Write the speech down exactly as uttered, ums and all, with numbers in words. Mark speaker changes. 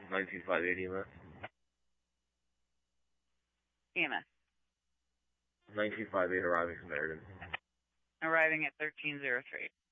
Speaker 1: nine two five eight E M S.
Speaker 2: E M S.
Speaker 1: nine two five eight arriving from Meriden.
Speaker 2: Arriving at thirteen oh three.